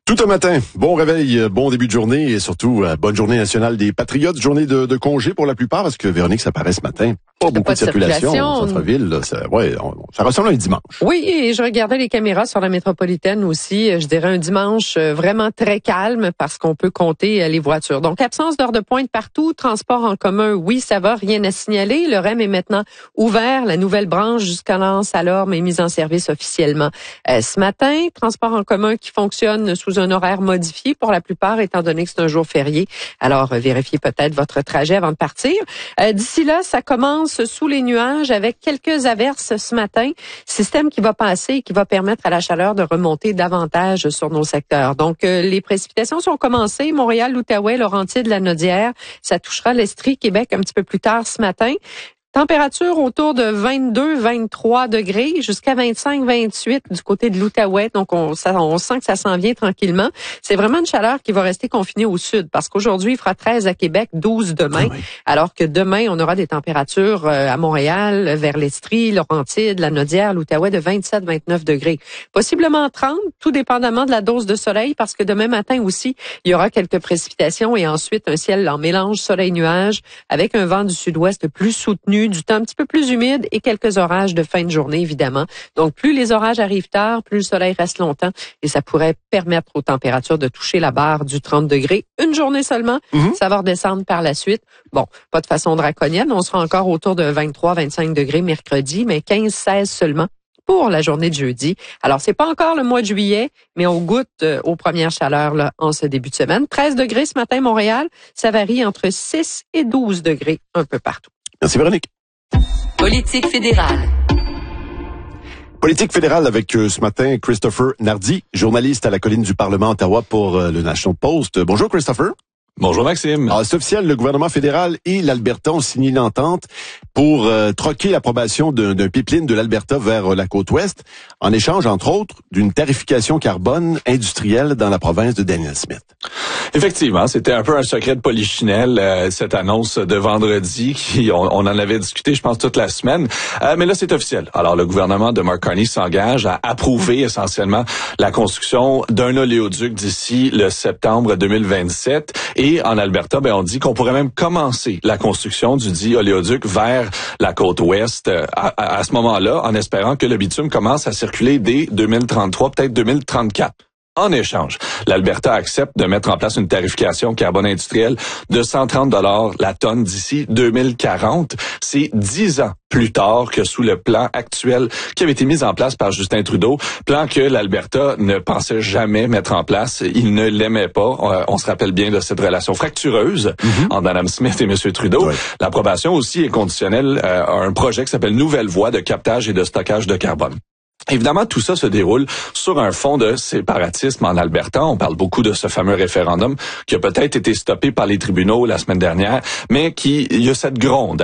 Tout un matin, bon réveil, bon début de journée et surtout bonne journée nationale des Patriotes, journée de congé pour la plupart parce que Véronique, ça paraît ce matin. Pas beaucoup de circulation au centre-ville, là, ça ressemble à un dimanche. Oui, et je regardais les caméras sur la métropolitaine aussi, je dirais un dimanche vraiment très calme parce qu'on peut compter les voitures. Donc absence d'heure de pointe partout, transport en commun, oui, ça va, rien à signaler. Le REM est maintenant ouvert, la nouvelle branche jusqu'à lance à l'orme est mise en service officiellement ce matin. Transport en commun qui fonctionne sous un horaire modifié pour la plupart, étant donné que c'est un jour férié. Alors, vérifiez peut-être votre trajet avant de partir. D'ici là, ça commence sous les nuages avec quelques averses ce matin. Système qui va passer et qui va permettre à la chaleur de remonter davantage sur nos secteurs. Donc, les précipitations sont commencées. Montréal, l'Outaouais, Laurentides, la Naudière. Ça touchera l'Estrie, Québec un petit peu plus tard ce matin. Température autour de 22-23 degrés jusqu'à 25-28 du côté de l'Outaouais. Donc, on sent que ça s'en vient tranquillement. C'est vraiment une chaleur qui va rester confinée au sud parce qu'aujourd'hui, il fera 13 à Québec, 12 demain. Oui. Alors que demain, on aura des températures à Montréal, vers l'Estrie, Laurentides, la Naudière, l'Outaouais de 27-29 degrés. Possiblement 30, tout dépendamment de la dose de soleil parce que demain matin aussi, il y aura quelques précipitations et ensuite un ciel en mélange soleil-nuage avec un vent du sud-ouest plus soutenu, du temps un petit peu plus humide et quelques orages de fin de journée, évidemment. Donc, plus les orages arrivent tard, plus le soleil reste longtemps et ça pourrait permettre aux températures de toucher la barre du 30 degrés. Une journée seulement, ça va redescendre par la suite. Bon, pas de façon draconienne, on sera encore autour de 23-25 degrés mercredi, mais 15-16 seulement pour la journée de jeudi. Alors, c'est pas encore le mois de juillet, mais on goûte aux premières chaleurs là, en ce début de semaine. 13 degrés ce matin, Montréal. Ça varie entre 6 et 12 degrés un peu partout. Merci, Véronique. Politique fédérale. Politique fédérale avec ce matin Christopher Nardi, journaliste à la colline du Parlement Ottawa pour le National Post. Bonjour Christopher. Bonjour Maxime. Alors, c'est officiel, le gouvernement fédéral et l'Alberta ont signé une entente pour troquer l'approbation d'un pipeline de l'Alberta vers la côte ouest, en échange, entre autres, d'une tarification carbone industrielle dans la province de Daniel Smith. Effectivement, c'était un peu un secret de polichinelle, cette annonce de vendredi, on en avait discuté, je pense, toute la semaine. Mais là, c'est officiel. Alors, le gouvernement de Mark Carney s'engage à approuver essentiellement la construction d'un oléoduc d'ici le septembre 2027. Et en Alberta, on dit qu'on pourrait même commencer la construction du dit oléoduc vers la côte ouest à ce moment-là, en espérant que le bitume commence à circuler dès 2033, peut-être 2034. En échange, l'Alberta accepte de mettre en place une tarification carbone industrielle de 130 $ la tonne d'ici 2040. C'est 10 ans plus tard que sous le plan actuel qui avait été mis en place par Justin Trudeau, plan que l'Alberta ne pensait jamais mettre en place. Il ne l'aimait pas. On se rappelle bien de cette relation fractureuse entre Mme Smith et M. Trudeau. Oui. L'approbation aussi est conditionnelle à un projet qui s'appelle Nouvelle Voie de captage et de stockage de carbone. Évidemment, tout ça se déroule sur un fond de séparatisme en Alberta. On parle beaucoup de ce fameux référendum qui a peut-être été stoppé par les tribunaux la semaine dernière, mais il y a cette gronde.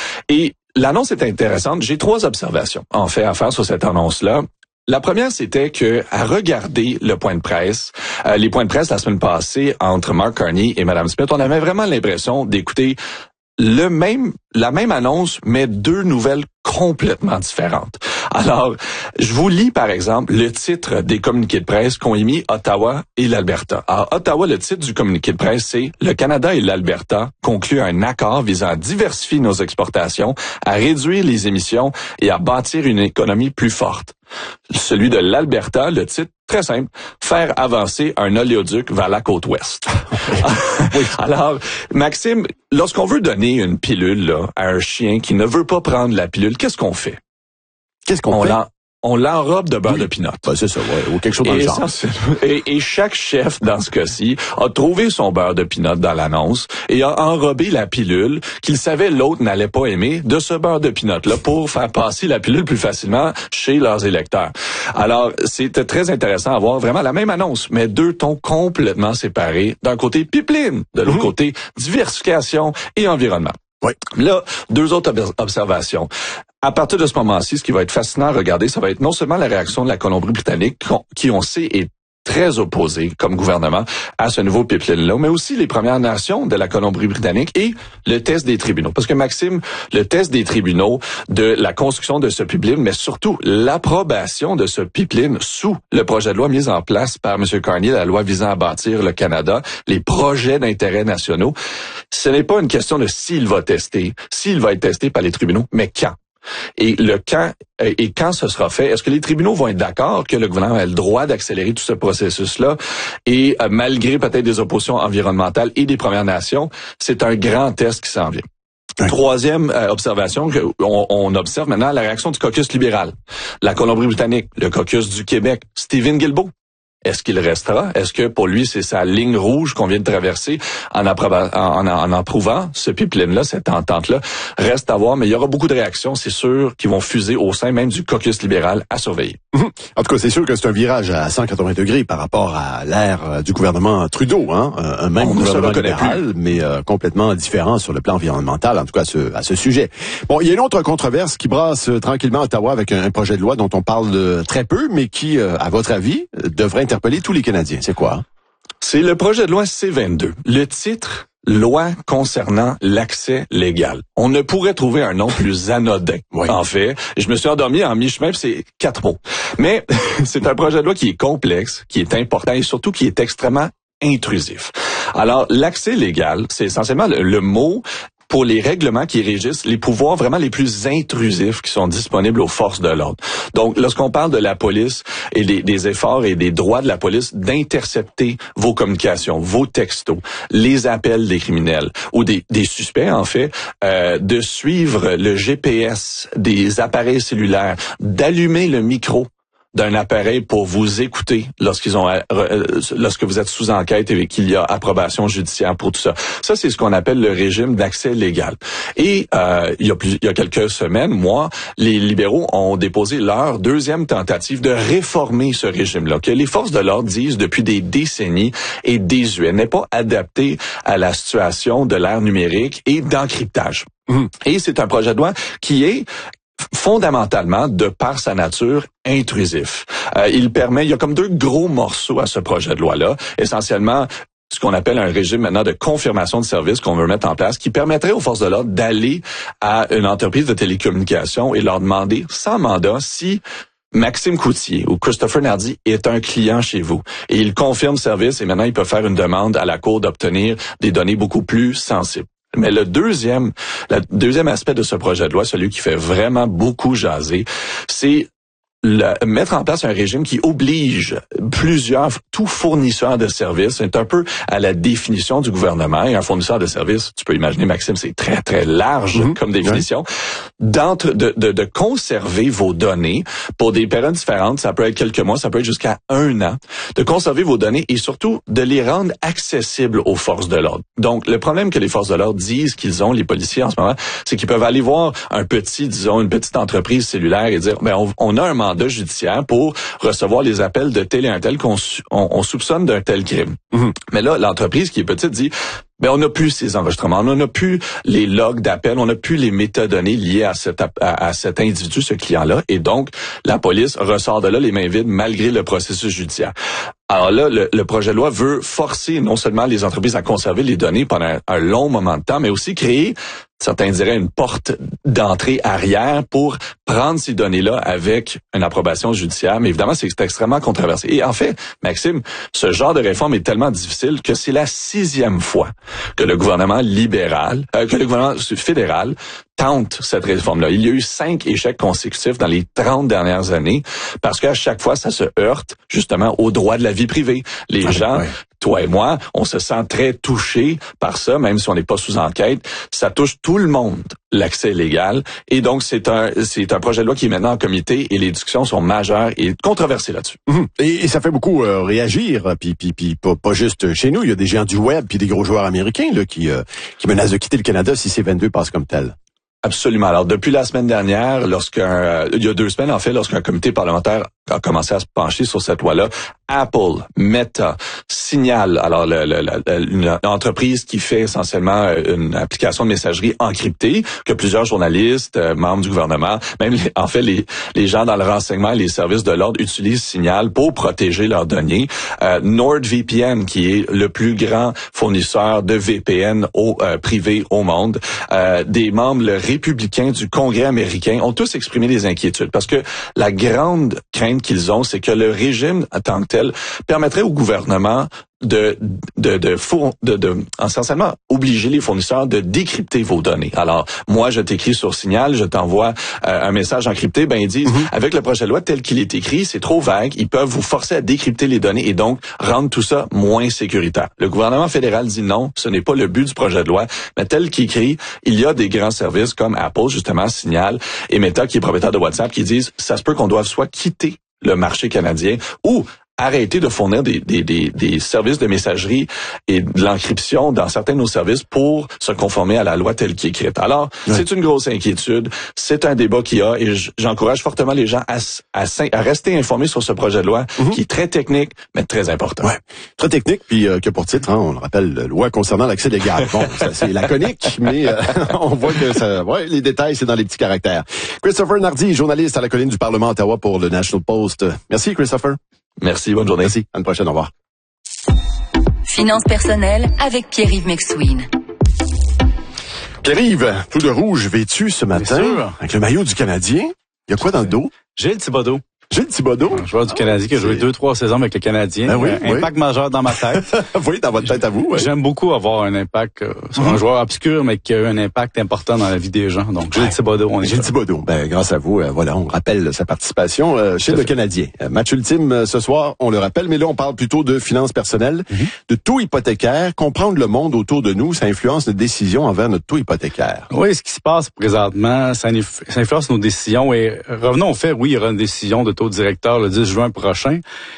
Et l'annonce est intéressante. J'ai 3 observations, en fait, à faire sur cette annonce-là. La première, c'était que, à regarder le point de presse, les points de presse la semaine passée entre Mark Carney et Mme Smith, on avait vraiment l'impression d'écouter la même annonce, mais 2 nouvelles complètement différentes. Alors, je vous lis, par exemple, le titre des communiqués de presse qu'ont émis Ottawa et l'Alberta. À Ottawa, le titre du communiqué de presse, c'est « Le Canada et l'Alberta concluent un accord visant à diversifier nos exportations, à réduire les émissions et à bâtir une économie plus forte ». Celui de l'Alberta, le titre, très simple, « Faire avancer un oléoduc vers la côte ouest ». Oui. Alors, Maxime, lorsqu'on veut donner une pilule là, à un chien qui ne veut pas prendre la pilule, qu'est-ce qu'on fait? Qu'est-ce qu'on fait? On l'enrobe de beurre de pinot. Ben, c'est ça, ouais, ou quelque chose dans le genre. Et chaque chef, dans ce cas-ci, a trouvé son beurre de pinot dans l'annonce et a enrobé la pilule qu'il savait l'autre n'allait pas aimer de ce beurre de pinot-là pour faire passer la pilule plus facilement chez leurs électeurs. Alors, c'était très intéressant à voir vraiment la même annonce, mais 2 tons complètement séparés. D'un côté, pipeline, de l'autre côté, diversification et environnement. Oui. Là, 2 autres observations. À partir de ce moment-ci, ce qui va être fascinant à regarder, ça va être non seulement la réaction de la Colombie-Britannique, qui on sait est très opposés comme gouvernement à ce nouveau pipeline-là, mais aussi les Premières Nations de la Colombie-Britannique et le test des tribunaux. Parce que Maxime, le test des tribunaux de la construction de ce pipeline, mais surtout l'approbation de ce pipeline sous le projet de loi mis en place par M. Carney, la loi visant à bâtir le Canada, les projets d'intérêt nationaux, ce n'est pas une question de s'il va être testé par les tribunaux, mais quand. Et quand ce sera fait, est-ce que les tribunaux vont être d'accord que le gouvernement a le droit d'accélérer tout ce processus-là et malgré peut-être des oppositions environnementales et des Premières Nations, c'est un grand test qui s'en vient. Troisième observation qu'on observe maintenant, la réaction du caucus libéral, la Colombie-Britannique, le caucus du Québec, Stephen Guilbeault. Est-ce qu'il restera? Est-ce que pour lui, c'est sa ligne rouge qu'on vient de traverser en approuvant ce pipeline-là, cette entente-là? Reste à voir, mais il y aura beaucoup de réactions, c'est sûr, qui vont fuser au sein même du caucus libéral à surveiller. En tout cas, c'est sûr que c'est un virage à 180 degrés par rapport à l'ère du gouvernement Trudeau, hein? Un même gouvernement libéral, mais complètement différent sur le plan environnemental, en tout cas à ce sujet. Bon, il y a une autre controverse qui brasse tranquillement à Ottawa avec un projet de loi dont on parle très peu, mais qui, à votre avis, devrait interpeller tous les Canadiens. C'est quoi? C'est le projet de loi C-22. Le titre, Loi concernant l'accès légal. On ne pourrait trouver un nom plus anodin. Oui. En fait, je me suis endormi en mi-chemin, puis c'est 4 mots. Mais c'est un projet de loi qui est complexe, qui est important et surtout qui est extrêmement intrusif. Alors, l'accès légal, c'est essentiellement le mot pour les règlements qui régissent les pouvoirs vraiment les plus intrusifs qui sont disponibles aux forces de l'ordre. Donc, lorsqu'on parle de la police et des efforts et des droits de la police d'intercepter vos communications, vos textos, les appels des criminels ou des suspects, en fait, de suivre le GPS des appareils cellulaires, d'allumer le micro d'un appareil pour vous écouter lorsque vous êtes sous enquête et qu'il y a approbation judiciaire pour tout ça. Ça, c'est ce qu'on appelle le régime d'accès légal. Et il y a quelques semaines, les libéraux ont déposé leur deuxième tentative de réformer ce régime-là, que les forces de l'ordre disent depuis des décennies est désuet, n'est pas adapté à la situation de l'ère numérique et d'encryptage. Et c'est un projet de loi qui est fondamentalement, de par sa nature, intrusif. Il y a comme 2 gros morceaux à ce projet de loi-là. Essentiellement, ce qu'on appelle un régime maintenant de confirmation de service qu'on veut mettre en place, qui permettrait aux forces de l'ordre d'aller à une entreprise de télécommunications et leur demander, sans mandat, si Maxime Coutier ou Christopher Nardi est un client chez vous. Et il confirme service et maintenant, il peut faire une demande à la Cour d'obtenir des données beaucoup plus sensibles. Mais le deuxième aspect de ce projet de loi, celui qui fait vraiment beaucoup jaser, c'est mettre en place un régime qui oblige tout fournisseur de services, c'est un peu à la définition du gouvernement, et un fournisseur de services, tu peux imaginer, Maxime, c'est très, très large comme définition, de conserver vos données pour des périodes différentes, ça peut être quelques mois, ça peut être jusqu'à 1 an, de conserver vos données et surtout de les rendre accessibles aux forces de l'ordre. Donc, le problème que les forces de l'ordre disent qu'ils ont, les policiers en ce moment, c'est qu'ils peuvent aller voir une petite entreprise cellulaire et dire, on a un mandat judiciaire pour recevoir les appels de tel et un tel qu'on soupçonne d'un tel crime. Mais là, l'entreprise qui est petite dit, on n'a plus ces enregistrements, on n'a plus les logs d'appels, on n'a plus les métadonnées liées à cet individu, ce client-là, et donc la police ressort de là les mains vides malgré le processus judiciaire. Alors là, le projet de loi veut forcer non seulement les entreprises à conserver les données pendant un long moment de temps, mais aussi créer, certains diraient, une porte d'entrée arrière pour prendre ces données-là avec une approbation judiciaire. Mais évidemment, c'est extrêmement controversé. Et en fait, Maxime, ce genre de réforme est tellement difficile que c'est la 6e fois que le gouvernement fédéral tente cette réforme-là. Il y a eu 5 échecs consécutifs dans les 30 dernières années parce qu'à chaque fois, ça se heurte justement au droit de la vie privée. Les gens, toi et moi, on se sent très touchés par ça, même si on n'est pas sous enquête. Ça touche tout le monde, l'accès légal. Et donc, c'est un projet de loi qui est maintenant en comité et les discussions sont majeures et controversées là-dessus. Et ça fait beaucoup réagir, puis pas juste chez nous. Il y a des géants du web puis des gros joueurs américains là qui menacent de quitter le Canada si C-22 passe comme tel. Absolument. Alors, depuis la semaine dernière, il y a 2 semaines, en fait, lorsqu'un comité parlementaire a commencé à se pencher sur cette loi-là. Apple, Meta, Signal, alors une entreprise qui fait essentiellement une application de messagerie encryptée que plusieurs journalistes, membres du gouvernement, même les gens dans le renseignement et les services de l'ordre utilisent Signal pour protéger leurs données. NordVPN, qui est le plus grand fournisseur de VPN privé au monde. Des membres républicains du Congrès américain ont tous exprimé des inquiétudes parce que la grande crainte qu'ils ont, c'est que le régime en tant que tel permettrait au gouvernement essentiellement obliger les fournisseurs de décrypter vos données. Alors, moi, je t'écris sur Signal, je t'envoie un message encrypté, ils disent, avec le projet de loi tel qu'il est écrit, c'est trop vague, ils peuvent vous forcer à décrypter les données et donc rendre tout ça moins sécuritaire. Le gouvernement fédéral dit non, ce n'est pas le but du projet de loi, mais tel qu'écrit, il y a des grands services comme Apple, justement, Signal, et Meta, qui est propriétaire de WhatsApp, qui disent, ça se peut qu'on doive soit quitter le marché canadien ou arrêter de fournir des services de messagerie et de l'encryption dans certains de nos services pour se conformer à la loi telle qu'elle est écrite. Alors, c'est une grosse inquiétude. C'est un débat qu'il y a et j'encourage fortement les gens à rester informés sur ce projet de loi qui est très technique, mais très important. Ouais. Très technique, puis que pour titre, on le rappelle, loi concernant l'accès légal. Bon, c'est laconique, mais on voit que les détails, c'est dans les petits caractères. Christopher Nardi, journaliste à la colline du Parlement Ottawa pour le National Post. Merci, Christopher. Merci, bonne journée. Merci, à une prochaine, au revoir. Finances personnelles avec Pierre-Yves McSween. Pierre-Yves, tout de rouge vêtu ce matin, avec le maillot du Canadien. Il y a quoi dans le dos? Gilles Thibodeau. Gilles Thibodeau. Un joueur du Canadien qui a joué 2-3 saisons avec le Canadien. Impact majeur dans ma tête. Oui, dans votre tête à vous. Oui. J'aime beaucoup avoir un impact sur un joueur obscur, mais qui a eu un impact important dans la vie des gens. Donc, Gilles Thibodeau, on est Gilles Thibodeau. Grâce à vous, on rappelle sa participation chez le Canadien. Match ultime ce soir, on le rappelle, mais là, on parle plutôt de finances personnelles, de taux hypothécaire. Comprendre le monde autour de nous, ça influence nos décisions envers notre taux hypothécaire. Oui, ce qui se passe présentement, ça influence nos décisions. Et revenons au fait, oui, il y aura une décision de taux directeur le 10 juin prochain.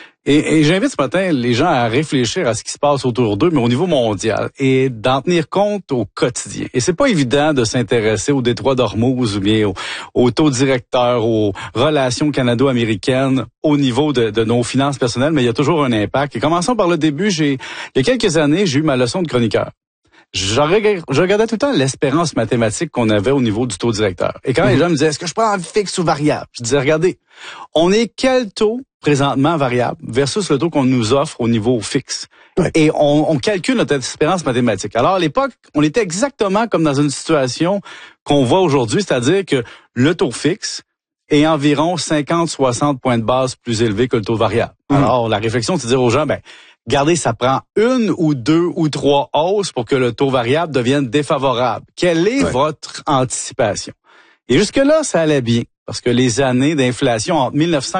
Et j'invite ce matin les gens à réfléchir à ce qui se passe autour d'eux, mais au niveau mondial, et d'en tenir compte au quotidien. Et c'est pas évident de s'intéresser au détroit d'Ormuz ou bien au taux directeur, aux relations canado-américaines au niveau de nos finances personnelles, mais il y a toujours un impact. Et commençons par le début. Il y a quelques années, j'ai eu ma leçon de chroniqueur. Je regardais tout le temps l'espérance mathématique qu'on avait au niveau du taux directeur. Et quand les gens me disaient, est-ce que je prends en fixe ou variable? Je disais, regardez, on est quel taux présentement variable versus le taux qu'on nous offre au niveau fixe? Ouais. Et on calcule notre espérance mathématique. Alors, à l'époque, on était exactement comme dans une situation qu'on voit aujourd'hui, c'est-à-dire que le taux fixe est environ 50-60 points de base plus élevé que le taux variable. Alors, la réflexion, c'est de dire aux gens, regardez, ça prend 1 ou 2 ou 3 hausses pour que le taux variable devienne défavorable. Quelle est votre anticipation? Et jusque-là, ça allait bien, parce que les années d'inflation entre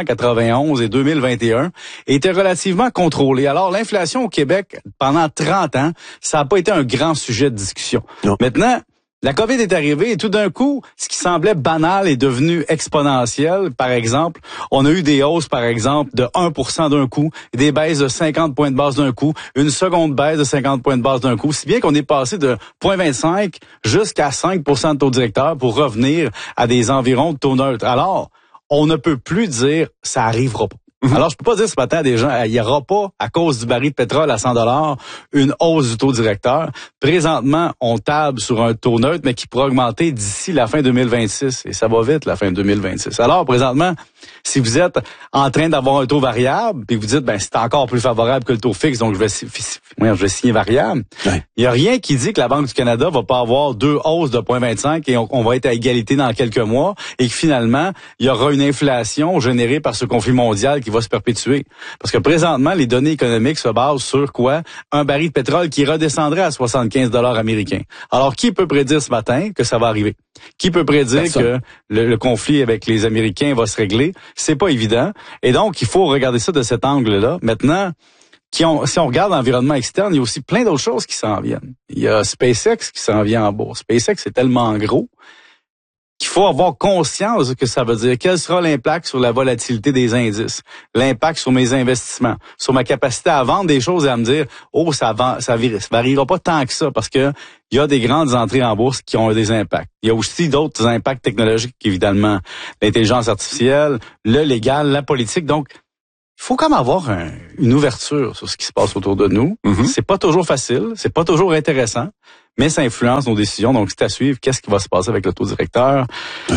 1991 et 2021 étaient relativement contrôlées. Alors, l'inflation au Québec, pendant 30 ans, ça n'a pas été un grand sujet de discussion. Non. Maintenant, la COVID est arrivée et tout d'un coup, ce qui semblait banal est devenu exponentiel. Par exemple, on a eu des hausses, par exemple, de 1% d'un coup, des baisses de 50 points de base d'un coup, une seconde baisse de 50 points de base d'un coup, si bien qu'on est passé de 0,25 jusqu'à 5% de taux directeur pour revenir à des environs de taux neutre. Alors, on ne peut plus dire « ça arrivera pas ». Alors, je peux pas dire ce matin à des gens, il n'y aura pas, à cause du baril de pétrole à 100 $, une hausse du taux directeur. Présentement, on table sur un taux neutre, mais qui pourra augmenter d'ici la fin 2026. Et ça va vite, la fin 2026. Alors, présentement, si vous êtes en train d'avoir un taux variable, puis vous dites, c'est encore plus favorable que le taux fixe, donc je vais signer variable. Il n'y a rien qui dit que la Banque du Canada va pas avoir 2 hausses de 0,25 et on va être à égalité dans quelques mois et que finalement, il y aura une inflation générée par ce conflit mondial qui va se perpétuer. Parce que présentement, les données économiques se basent sur quoi? Un baril de pétrole qui redescendrait à 75 $ américains. Alors, qui peut prédire ce matin que ça va arriver? Qui peut prédire que le conflit avec les Américains va se régler? C'est pas évident. Et donc, il faut regarder ça de cet angle-là. Maintenant, si on regarde l'environnement externe, il y a aussi plein d'autres choses qui s'en viennent. Il y a SpaceX qui s'en vient en bourse. SpaceX est tellement gros qu'il faut avoir conscience de ce que ça veut dire. Quel sera l'impact sur la volatilité des indices, l'impact sur mes investissements, sur ma capacité à vendre des choses et à me dire, ça variera pas tant que ça, parce que il y a des grandes entrées en bourse qui ont des impacts. Il y a aussi d'autres impacts technologiques, évidemment, l'intelligence artificielle, le légal, la politique. Donc, il faut quand même avoir une ouverture sur ce qui se passe autour de nous. Mm-hmm. C'est pas toujours facile, c'est pas toujours intéressant, mais ça influence nos décisions. Donc, c'est à suivre. Qu'est-ce qui va se passer avec le taux directeur?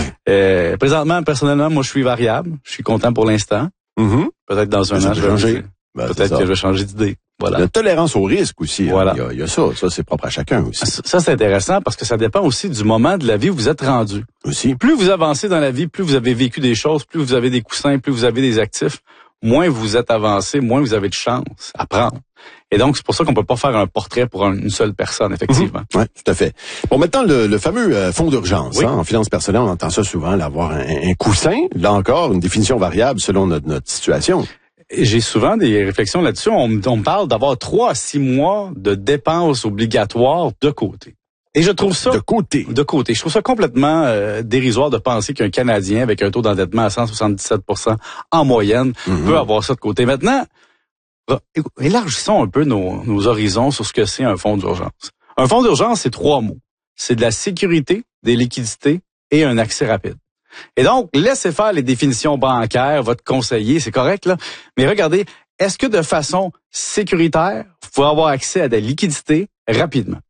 Oui. Présentement, personnellement, moi, je suis variable. Je suis content pour l'instant. Mm-hmm. Peut-être dans un an, je vais changer. Peut-être que je vais changer d'idée. Voilà. La tolérance au risque aussi. Voilà. Hein. Il y a ça. Ça, c'est propre à chacun aussi. Ça, c'est intéressant parce que ça dépend aussi du moment de la vie où vous êtes rendu. Aussi. Plus vous avancez dans la vie, plus vous avez vécu des choses, plus vous avez des coussins, plus vous avez des actifs, moins vous êtes avancé, moins vous avez de chance à prendre. Et donc, c'est pour ça qu'on peut pas faire un portrait pour une seule personne, effectivement. Oui, tout à fait. Bon, maintenant, le fameux fonds d'urgence. Oui. Hein, en finance personnelle, on entend ça souvent, d'avoir un coussin. Là encore, une définition variable selon notre situation. J'ai souvent des réflexions là-dessus. On me parle d'avoir 3 à 6 mois de dépenses obligatoires de côté. Et je trouve ça... De côté. Je trouve ça complètement dérisoire de penser qu'un Canadien avec un taux d'endettement à 177% en moyenne peut avoir ça de côté. Maintenant, élargissons un peu nos horizons sur ce que c'est un fonds d'urgence. Un fonds d'urgence, c'est 3 mots. C'est de la sécurité, des liquidités et un accès rapide. Et donc, laissez faire les définitions bancaires, votre conseiller, c'est correct, là. Mais regardez, est-ce que de façon sécuritaire, vous pouvez avoir accès à des liquidités rapidement?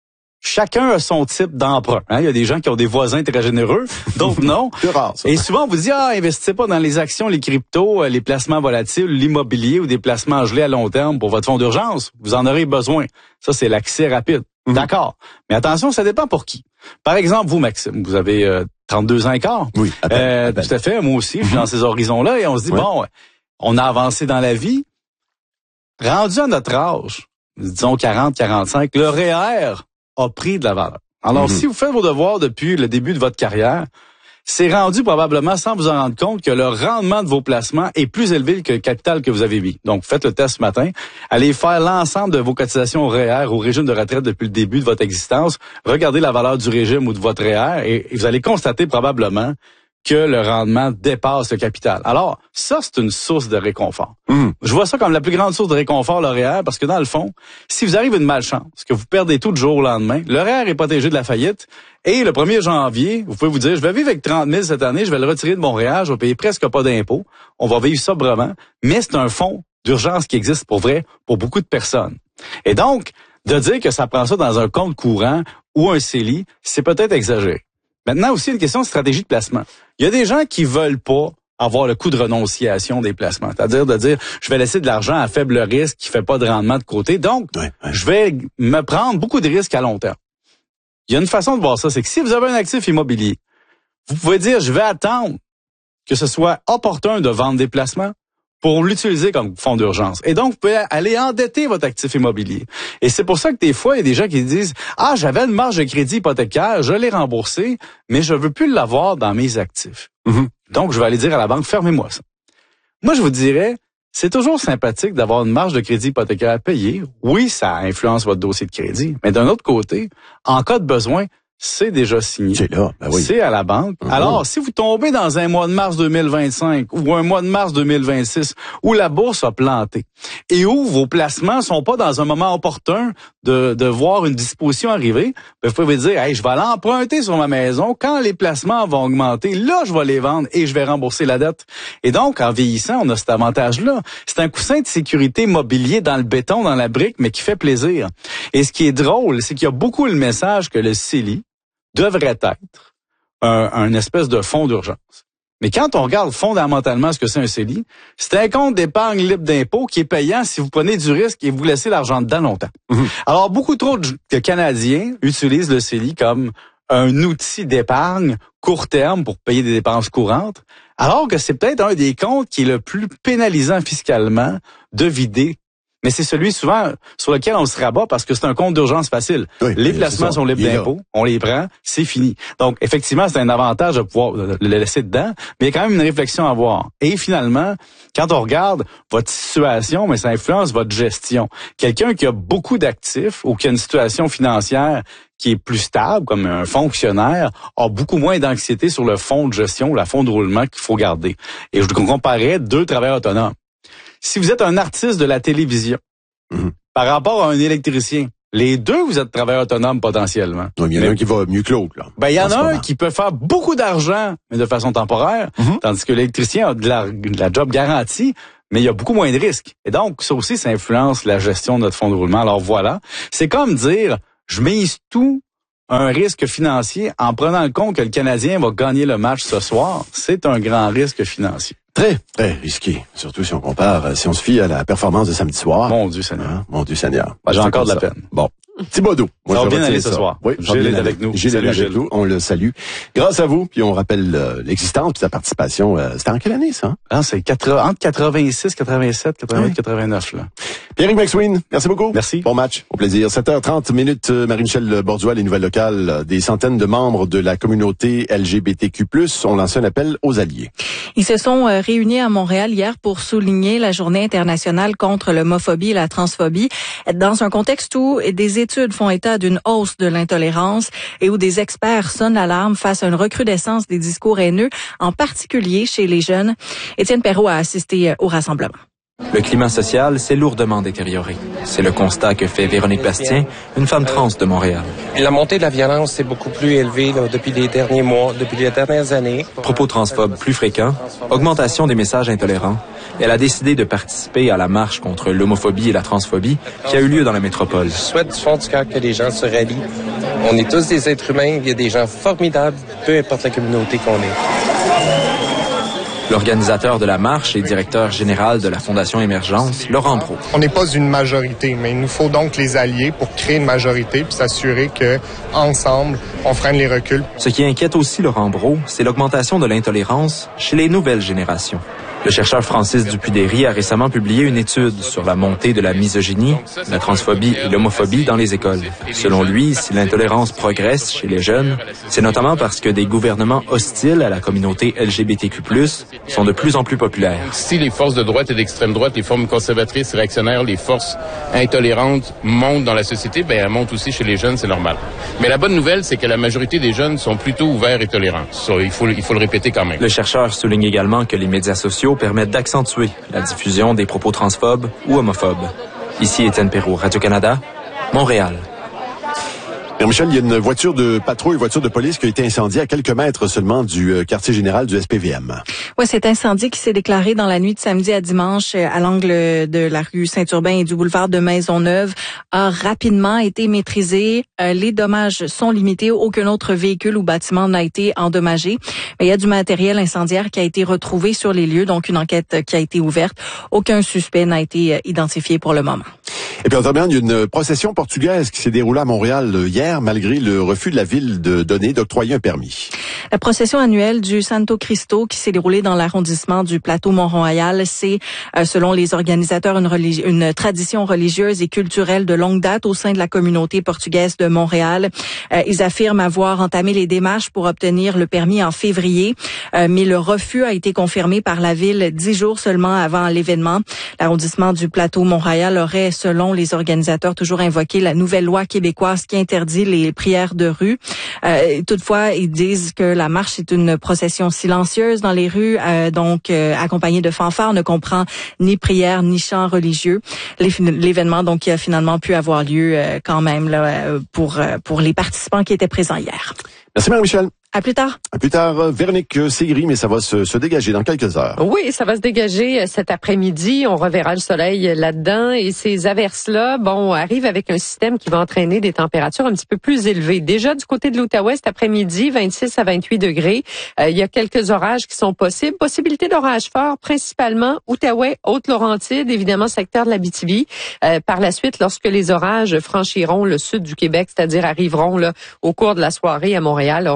Chacun a son type d'emprunt. Hein? Il y a des gens qui ont des voisins très généreux, d'autres non. C'est rare, ça. Et souvent, on vous dit, investissez pas dans les actions, les cryptos, les placements volatiles, l'immobilier ou des placements gelés à long terme pour votre fonds d'urgence. Vous en aurez besoin. Ça, c'est l'accès rapide. D'accord. Mais attention, ça dépend pour qui. Par exemple, vous, Maxime, vous avez 32 ans et quart. Oui, à peine. Tout à fait. Moi aussi, je suis dans ces horizons-là et on se dit, on a avancé dans la vie. Rendu à notre âge, disons 40, 45, le REER a pris de la valeur. Alors, si vous faites vos devoirs depuis le début de votre carrière, c'est rendu probablement, sans vous en rendre compte, que le rendement de vos placements est plus élevé que le capital que vous avez mis. Donc, faites le test ce matin. Allez faire l'ensemble de vos cotisations au REER, au régime de retraite depuis le début de votre existence. Regardez la valeur du régime ou de votre REER et vous allez constater probablement que le rendement dépasse le capital. Alors, ça, c'est une source de réconfort. Je vois ça comme la plus grande source de réconfort, le REER, parce que dans le fond, si vous arrivez une malchance, que vous perdez tout du jour au lendemain, le REER est protégé de la faillite, et le 1er janvier, vous pouvez vous dire, je vais vivre avec 30 000 cette année, je vais le retirer de mon REER, je vais payer presque pas d'impôts, on va vivre sobrement, mais c'est un fonds d'urgence qui existe pour vrai, pour beaucoup de personnes. Et donc, de dire que ça prend ça dans un compte courant ou un CELI, c'est peut-être exagéré. Maintenant, aussi, une question de stratégie de placement. Il y a des gens qui veulent pas avoir le coût de renonciation des placements. C'est-à-dire de dire, je vais laisser de l'argent à faible risque qui fait pas de rendement de côté. Donc, je vais me prendre beaucoup de risques à long terme. Il y a une façon de voir ça, c'est que si vous avez un actif immobilier, vous pouvez dire, je vais attendre que ce soit opportun de vendre des placements pour l'utiliser comme fonds d'urgence. Et donc, vous pouvez aller endetter votre actif immobilier. Et c'est pour ça que des fois, il y a des gens qui disent, j'avais une marge de crédit hypothécaire, je l'ai remboursé, mais je veux plus l'avoir dans mes actifs. Donc, je vais aller dire à la banque, fermez-moi ça. Moi, je vous dirais, c'est toujours sympathique d'avoir une marge de crédit hypothécaire à payer. Oui, ça influence votre dossier de crédit. Mais d'un autre côté, en cas de besoin, c'est déjà signé. C'est là, oui. C'est à la banque. Alors, si vous tombez dans un mois de mars 2025 ou un mois de mars 2026 où la bourse a planté et où vos placements sont pas dans un moment opportun de voir une disposition arriver, vous pouvez vous dire, je vais aller emprunter sur ma maison. Quand les placements vont augmenter, là, je vais les vendre et je vais rembourser la dette. Et donc, en vieillissant, on a cet avantage-là. C'est un coussin de sécurité mobilier dans le béton, dans la brique, mais qui fait plaisir. Et ce qui est drôle, c'est qu'il y a beaucoup le message que le CELI devrait être un espèce de fonds d'urgence. Mais quand on regarde fondamentalement ce que c'est un CELI, c'est un compte d'épargne libre d'impôt qui est payant si vous prenez du risque et vous laissez l'argent dedans longtemps. Alors, beaucoup trop de Canadiens utilisent le CELI comme un outil d'épargne court terme pour payer des dépenses courantes, alors que c'est peut-être un des comptes qui est le plus pénalisant fiscalement de vider mais c'est celui souvent sur lequel on se rabat parce que c'est un compte d'urgence facile. Oui, les placements sont libres d'impôts, on les prend, c'est fini. Donc, effectivement, c'est un avantage de pouvoir le laisser dedans, mais il y a quand même une réflexion à avoir. Et finalement, quand on regarde votre situation, mais ça influence votre gestion. Quelqu'un qui a beaucoup d'actifs ou qui a une situation financière qui est plus stable, comme un fonctionnaire, a beaucoup moins d'anxiété sur le fonds de gestion, la fonds de roulement qu'il faut garder. Et je comparais 2 travailleurs autonomes. Si vous êtes un artiste de la télévision, par rapport à un électricien, les 2, vous êtes travailleurs autonomes potentiellement. Donc, il y en a un qui va mieux que l'autre, là. Ben, il y en a un qui peut faire beaucoup d'argent, mais de façon temporaire, tandis que l'électricien a de la job garantie, mais il y a beaucoup moins de risques. Et donc, ça aussi, ça influence la gestion de notre fonds de roulement. Alors voilà, c'est comme dire, je mise tout un risque financier en prenant en compte que le Canadien va gagner le match ce soir. C'est un grand risque financier. Très, très risqué. Surtout si on compare, si on se fie à la performance de samedi soir. Mon Dieu Seigneur. Hein? Mon Dieu Seigneur. J'ai encore de la peine. Bon. Thibodeau. Ça va bien aller ce soir. Oui, Gilles est avec nous. Gilles est avec nous. On le salue. Grâce à vous, puis on rappelle l'existence puis sa participation. C'était en quelle année, ça? Hein? Ah, c'est entre 86, 87, 88, 89, là. Pierre-Yves McSween, merci beaucoup. Merci. Bon match. Au plaisir. 7h30 minutes, Marie-Michel Borduas, les nouvelles locales. Des centaines de membres de la communauté LGBTQ+, ont lancé un appel aux alliés. Ils se sont réunis à Montréal hier pour souligner la journée internationale contre l'homophobie et la transphobie, dans un contexte où des études font état d'une hausse de l'intolérance et où des experts sonnent l'alarme face à une recrudescence des discours haineux, en particulier chez les jeunes. Étienne Perrault a assisté au rassemblement. Le climat social s'est lourdement détérioré. C'est le constat que fait Véronique Bastien, une femme trans de Montréal. La montée de la violence est beaucoup plus élevée depuis les derniers mois, depuis les dernières années. Propos transphobes plus fréquents, augmentation des messages intolérants. Elle a décidé de participer à la marche contre l'homophobie et la transphobie qui a eu lieu dans la métropole. Je souhaite du fond du cœur que les gens se rallient. On est tous des êtres humains, il y a des gens formidables, peu importe la communauté qu'on est. L'organisateur de la marche et directeur général de la Fondation Émergence, Laurent Brault. On n'est pas une majorité, mais il nous faut donc les alliés pour créer une majorité puis s'assurer que ensemble, on freine les reculs. Ce qui inquiète aussi Laurent Brault, c'est l'augmentation de l'intolérance chez les nouvelles générations. Le chercheur Francis Dupuy-Derry a récemment publié une étude sur la montée de la misogynie, la transphobie et l'homophobie dans les écoles. Selon lui, si l'intolérance progresse chez les jeunes, c'est notamment parce que des gouvernements hostiles à la communauté LGBTQ+, sont de plus en plus populaires. Si les forces de droite et d'extrême droite, les formes conservatrices, réactionnaires, les forces intolérantes montent dans la société, elles montent aussi chez les jeunes, c'est normal. Mais la bonne nouvelle, c'est que la majorité des jeunes sont plutôt ouverts et tolérants. Ça, il faut le répéter quand même. Le chercheur souligne également que les médias sociaux permettent d'accentuer la diffusion des propos transphobes ou homophobes. Ici Étienne Perrault, Radio-Canada, Montréal. Michel, il y a une voiture de patrouille, une voiture de police qui a été incendiée à quelques mètres seulement du quartier général du SPVM. Oui, cet incendie qui s'est déclaré dans la nuit de samedi à dimanche à l'angle de la rue Saint-Urbain et du boulevard de Maisonneuve a rapidement été maîtrisé. Les dommages sont limités. Aucun autre véhicule ou bâtiment n'a été endommagé. Mais il y a du matériel incendiaire qui a été retrouvé sur les lieux, donc une enquête qui a été ouverte. Aucun suspect n'a été identifié pour le moment. Et puis, en terminant, il y a une procession portugaise qui s'est déroulée à Montréal hier, malgré le refus de la ville de donner, d'octroyer un permis. La procession annuelle du Santo Cristo qui s'est déroulée dans l'arrondissement du Plateau Mont-Royal, c'est, selon les organisateurs, une tradition religieuse et culturelle de longue date au sein de la communauté portugaise de Montréal. Ils affirment avoir entamé les démarches pour obtenir le permis en février, mais le refus a été confirmé par la ville 10 jours seulement avant l'événement. L'arrondissement du Plateau Mont-Royal aurait, selon les organisateurs, toujours invoqué la nouvelle loi québécoise qui interdit les prières de rue. Toutefois, ils disent que la marche est une procession silencieuse dans les rues, accompagnée de fanfares, ne comprend ni prière ni chant religieux. L'événement donc qui a finalement pu avoir lieu quand même là, pour les participants qui étaient présents hier. Merci Marie-Michel. À plus tard. À plus tard, Véronique, c'est gris, mais ça va se dégager dans quelques heures. Oui, ça va se dégager cet après-midi. On reverra le soleil là-dedans. Et ces averses-là, arrivent avec un système qui va entraîner des températures un petit peu plus élevées. Déjà, du côté de l'Outaouais, cet après-midi, 26 à 28 degrés. Il y a quelques orages qui sont possibles. Possibilité d'orages forts, principalement Outaouais, Haute-Laurentide, évidemment, secteur de l'Abitibi. Par la suite, lorsque les orages franchiront le sud du Québec, c'est-à-dire arriveront là au cours de la soirée à Montréal, auront déjà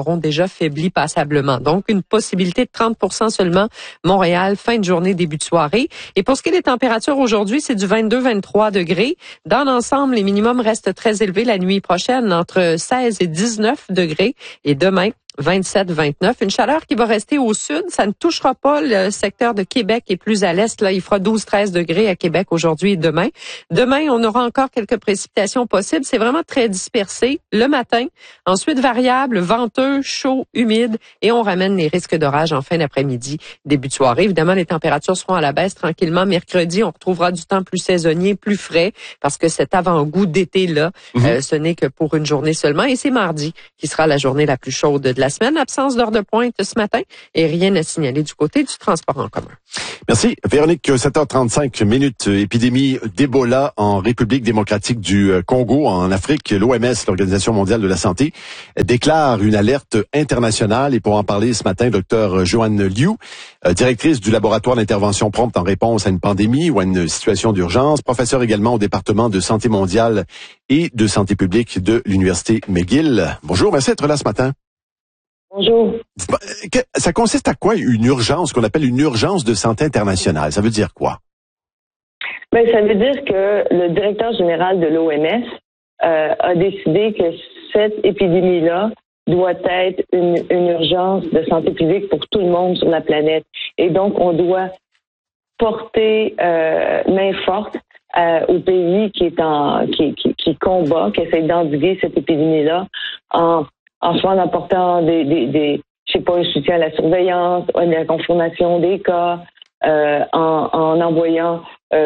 affaiblit passablement. Donc, une possibilité de 30% seulement. Montréal, fin de journée, début de soirée. Et pour ce qui est des températures aujourd'hui, c'est du 22-23 degrés. Dans l'ensemble, les minimums restent très élevés la nuit prochaine, entre 16 et 19 degrés. Et demain, 27-29. Une chaleur qui va rester au sud. Ça ne touchera pas le secteur de Québec et plus à l'est. Là, il fera 12-13 degrés à Québec aujourd'hui et demain. Demain, on aura encore quelques précipitations possibles. C'est vraiment très dispersé le matin. Ensuite, variable, venteux, chaud, humide. Et on ramène les risques d'orage en fin d'après-midi, début de soirée. Évidemment, les températures seront à la baisse tranquillement. Mercredi, on retrouvera du temps plus saisonnier, plus frais, parce que cet avant-goût d'été-là, ce n'est que pour une journée seulement. Et c'est mardi qui sera la journée la plus chaude de la semaine. Absence d'heure de pointe ce matin et rien à signaler du côté du transport en commun. Merci. Véronique, 7h35 minutes. Épidémie d'Ebola en République démocratique du Congo, en Afrique. L'OMS, l'Organisation mondiale de la santé, déclare une alerte internationale. Et pour en parler ce matin, Dr Joanne Liu, directrice du laboratoire d'intervention prompte en réponse à une pandémie ou à une situation d'urgence, professeure également au département de santé mondiale et de santé publique de l'Université McGill. Bonjour, merci d'être là ce matin. Bonjour. Ça consiste à quoi une urgence, qu'on appelle une urgence de santé internationale? Ça veut dire quoi? Ben, ça veut dire que le directeur général de l'OMS a décidé que cette épidémie-là doit être une urgence de santé publique pour tout le monde sur la planète. Et donc, on doit porter main forte au pays qui combat, qui essaie d'endiguer cette épidémie-là en apportant un soutien à la surveillance, à la confirmation des cas, en envoyant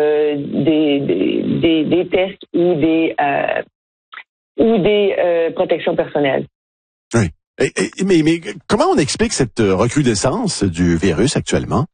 des tests ou des protections personnelles. Oui. Mais comment on explique cette recrudescence du virus actuellement?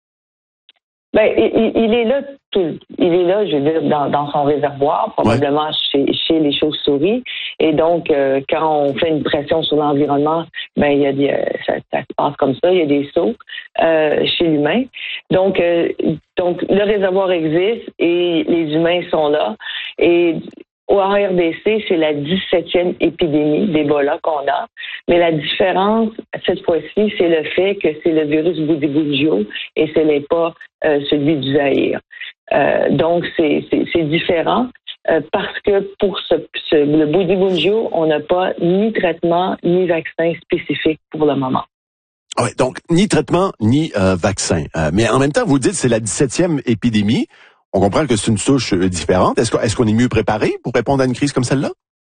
Ben, il est là, je veux dire, dans son réservoir, probablement chez les chauves-souris. Et donc, quand on fait une pression sur l'environnement, ben, ça se passe comme ça, il y a des sauts chez l'humain. Donc, le réservoir existe et les humains sont là. Et en RDC, c'est la 17e épidémie d'Ebola qu'on a. Mais la différence, cette fois-ci, c'est le fait que c'est le virus Bundibugyo et ce n'est pas celui du Zaïre. Donc, c'est différent parce que pour le Bundibugyo, on n'a pas ni traitement ni vaccin spécifique pour le moment. Ouais, donc, ni traitement ni vaccin. Mais en même temps, vous dites que c'est la 17e épidémie. On comprend que c'est une souche différente. Est-ce qu'on est mieux préparé pour répondre à une crise comme celle-là?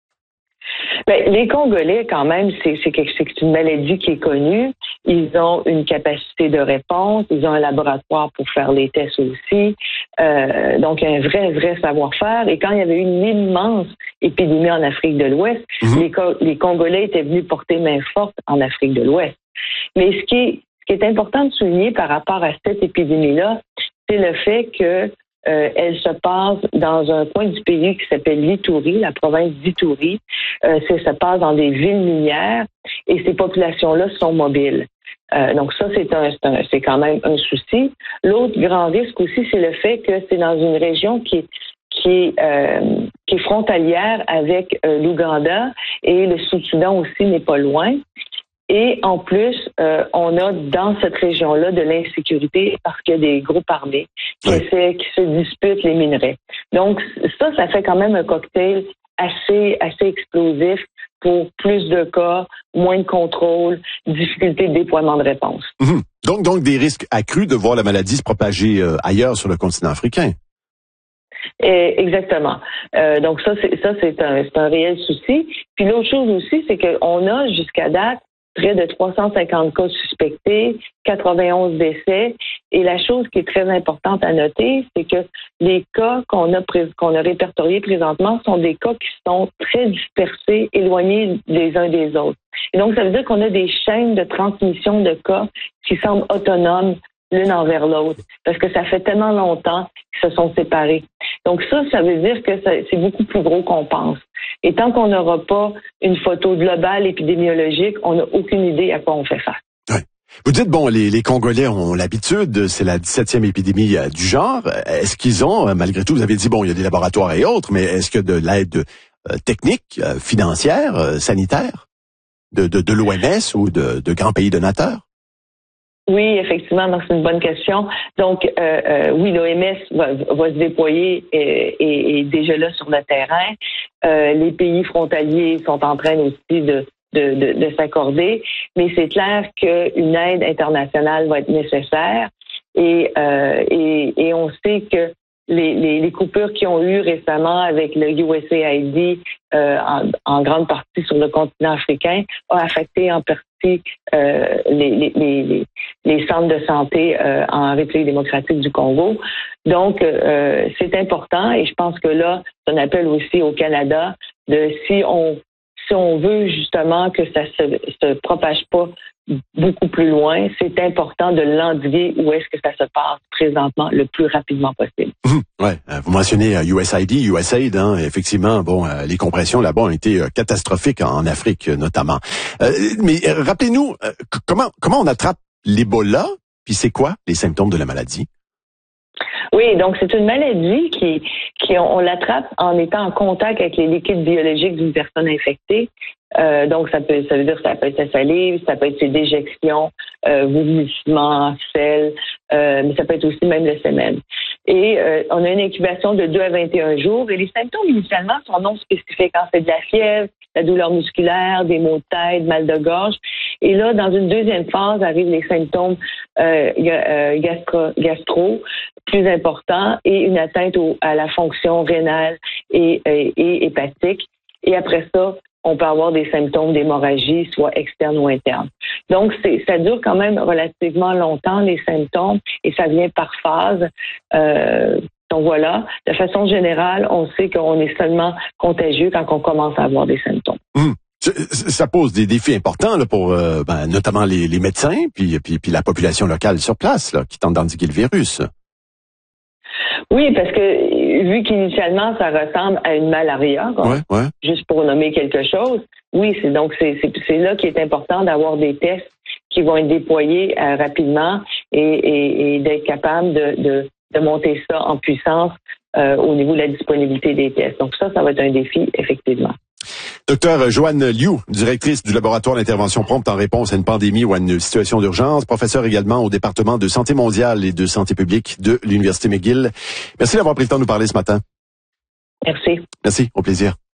Ben, les Congolais, quand même, c'est une maladie qui est connue. Ils ont une capacité de réponse. Ils ont un laboratoire pour faire les tests aussi. Donc, un vrai savoir-faire. Et quand il y avait une immense épidémie en Afrique de l'Ouest, les Congolais étaient venus porter main forte en Afrique de l'Ouest. Mais ce qui est important de souligner par rapport à cette épidémie-là, c'est le fait que elle se passe dans un coin du pays qui s'appelle l'Ituri, la province d'Ituri. Ça se passe dans des villes minières et ces populations-là sont mobiles. Donc ça, c'est quand même un souci. L'autre grand risque aussi, c'est le fait que c'est dans une région qui est frontalière avec l'Ouganda et le Sud-Soudan aussi n'est pas loin. Et en plus, on a dans cette région-là de l'insécurité parce qu'il y a des groupes armés qui se disputent les minerais. Donc ça fait quand même un cocktail assez explosif pour plus de cas, moins de contrôle, difficulté de déploiement de réponse. Donc des risques accrus de voir la maladie se propager ailleurs sur le continent africain. Exactement. Donc ça c'est un réel souci. Puis l'autre chose aussi, c'est qu'on a jusqu'à date près de 350 cas suspectés, 91 décès. Et la chose qui est très importante à noter, c'est que les cas qu'on a répertoriés présentement sont des cas qui sont très dispersés, éloignés les uns des autres. Et donc, ça veut dire qu'on a des chaînes de transmission de cas qui semblent autonomes l'une envers l'autre, parce que ça fait tellement longtemps qu'ils se sont séparés. Donc ça veut dire que c'est beaucoup plus gros qu'on pense. Et tant qu'on n'aura pas une photo globale épidémiologique, on n'a aucune idée à quoi on fait face. Ouais. Vous dites, les Congolais ont l'habitude, c'est la 17e épidémie du genre. Est-ce qu'ils ont, malgré tout, vous avez dit, il y a des laboratoires et autres, mais est-ce que de l'aide technique, financière, sanitaire? de l'OMS ou de grands pays donateurs? Oui, effectivement, donc c'est une bonne question. Donc, oui, l'OMS va se déployer et déjà là sur le terrain. Les pays frontaliers sont en train aussi de s'accorder, mais c'est clair qu'une aide internationale va être nécessaire et on sait que les coupures qui ont eu récemment avec le USAID en grande partie sur le continent africain a affecté en partie les centres de santé en République démocratique du Congo. Donc, c'est important et je pense que là, c'est un appel aussi au Canada de si on veut justement que ça se propage pas beaucoup plus loin, c'est important de l'endiguer où est-ce que ça se passe présentement le plus rapidement possible. Ouais, vous mentionnez USAID, hein, effectivement, bon, les compressions là-bas ont été catastrophiques en Afrique notamment. Mais rappelez-nous comment on attrape l'Ebola, puis c'est quoi les symptômes de la maladie? Oui, donc c'est une maladie qui on l'attrape en étant en contact avec les liquides biologiques d'une personne infectée. Donc ça veut dire que ça peut être sa salive, ça peut être ses déjections, vomissements, selles, mais ça peut être aussi même le semen. Et on a une incubation de 2 à 21 jours et les symptômes initialement sont non spécifiques. Quand c'est de la fièvre, la douleur musculaire, des maux de tête, mal de gorge. Et là, dans une deuxième phase, arrivent les symptômes gastro plus importants et une atteinte à la fonction rénale et hépatique. Et après ça, on peut avoir des symptômes d'hémorragie, soit externe ou interne. Donc, ça dure quand même relativement longtemps, les symptômes, et ça vient par phase. Donc voilà, de façon générale, on sait qu'on est seulement contagieux quand on commence à avoir des symptômes. Ça pose des défis importants là, pour notamment les médecins, puis la population locale sur place là, qui tente d'endiguer le virus. Oui, parce que vu qu'initialement ça ressemble à une malaria, juste pour nommer quelque chose, oui, c'est là qu'il est important d'avoir des tests qui vont être déployés rapidement et d'être capable de monter ça en puissance au niveau de la disponibilité des tests. Donc ça va être un défi, effectivement. Docteur Joanne Liu, directrice du laboratoire d'intervention prompte en réponse à une pandémie ou à une situation d'urgence, professeure également au département de santé mondiale et de santé publique de l'Université McGill. Merci d'avoir pris le temps de nous parler ce matin. Merci. Merci, au plaisir.